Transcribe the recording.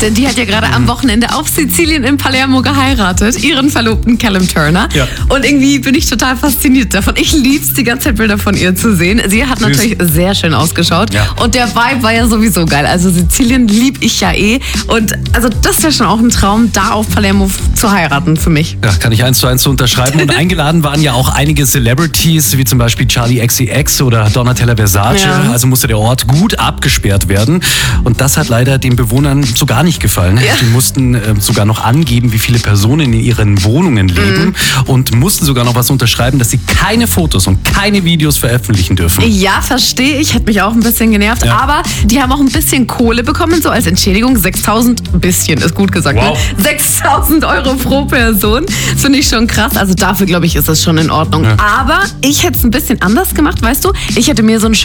denn die hat ja gerade am Wochenende auf Sizilien in Palermo geheiratet, ihren Verlobten Callum Turner. Ja. Und irgendwie bin ich total fasziniert davon. Ich lieb's, die ganze Zeit Bilder von ihr zu sehen. Sie hat natürlich sehr schön ausgeschaut. Ja. Und der Vibe war ja sowieso geil. Also Sizilien lieb ich ja eh. Und also das wäre schon auch ein Traum, da auf Palermo zu heiraten für mich. Ja, kann ich 1:1 so unterschreiben. Und eingeladen waren ja auch einige Celebrities, wie zum Beispiel Charli XCX oder Donatella Versace. Ja. Also musste der Ort gut abgesperrt werden. Und das hat leider den Bewohnern so gar nicht gefallen. Ja. Die mussten sogar noch angeben, wie viele Personen in ihren Wohnungen leben und mussten sogar noch was unterschreiben, dass sie keine Fotos und keine Videos veröffentlichen dürfen. Ja, verstehe ich. Hat mich auch ein bisschen genervt. Ja. Aber die haben auch ein bisschen Kohle bekommen, so als Entschädigung. 6.000, bisschen, ist gut gesagt. Wow. Ne? 6.000 Euro pro Person. Das finde ich schon krass. Also dafür, glaube ich, ist das schon in Ordnung. Ja. Aber ich hätte es ein bisschen anders gemacht, weißt du? Ich hätte mir so ein